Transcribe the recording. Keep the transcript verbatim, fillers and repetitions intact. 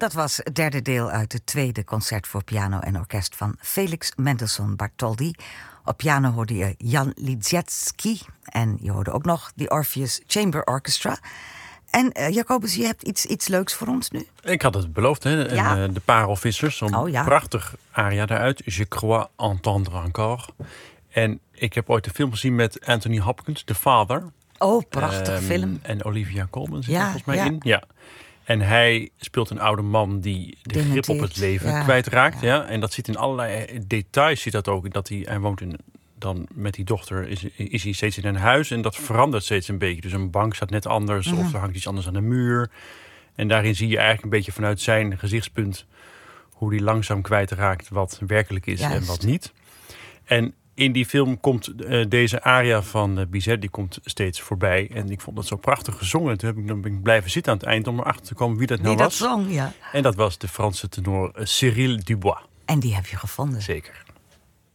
Dat was het derde deel uit het tweede concert voor piano en orkest van Felix Mendelssohn Bartholdy. Op piano hoorde je Jan Liszewski en je hoorde ook nog de Orpheus Chamber Orchestra. En uh, Jacobus, je hebt iets, iets leuks voor ons nu? Ik had het beloofd, hè? Ja. En, uh, de Parelvissers, zo'n oh, ja. prachtig aria daaruit. Je crois entendre encore. En ik heb ooit een film gezien met Anthony Hopkins, The Father. Oh, prachtig um, film. En Olivia Colman zit ja, er volgens mij ja. in. Ja. En hij speelt een oude man die de Dementeert. grip op het leven ja, kwijtraakt. Ja. Ja. En dat zit in allerlei details. Ziet dat ook. Dat hij, hij woont in, dan met die dochter is, is hij steeds in een huis. En dat verandert steeds een beetje. Dus een bank staat net anders. Mm-hmm. Of er hangt iets anders aan de muur. En daarin zie je eigenlijk een beetje vanuit zijn gezichtspunt hoe hij langzaam kwijtraakt wat werkelijk is Juist. En wat niet. En in die film komt uh, deze aria van uh, Bizet, die komt steeds voorbij. En ik vond dat zo prachtig gezongen. Toen heb ik, dan ben ik blijven zitten aan het eind om erachter te komen wie dat nou wie was. dat zong, ja. En dat was de Franse tenor uh, Cyril Dubois. En die heb je gevonden. Zeker.